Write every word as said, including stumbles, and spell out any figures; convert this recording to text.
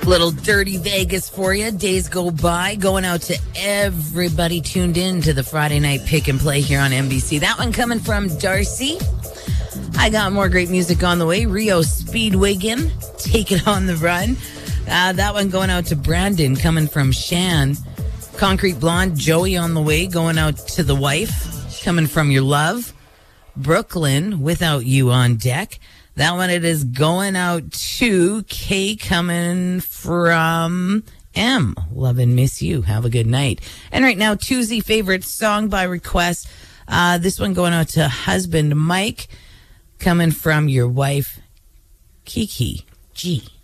Little Dirty Vegas for you. Days go by. Going out to everybody tuned in to the Friday night pick and play here on N B C. That one coming from Darcy. I got more great music on the way. Rio Speedwagon, Take It on the Run. Uh, that one going out to Brandon, coming from Shan. Concrete Blonde, Joey on the way, going out to the wife, coming from Your Love. Brooklyn, Without You on deck. That one, it is going out to Kay, coming from M. Love and Miss You. Have a good night. And right now, Tuesday favorite song by request. Uh, this one going out to husband Mike, coming from your wife, Kiki G.